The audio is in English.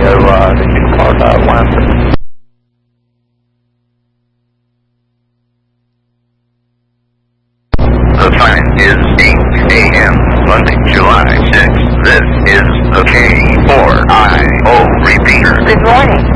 this is called Wanford. The time is 8 a.m. Monday, July 6th. This is the K4IO repeater. Good morning.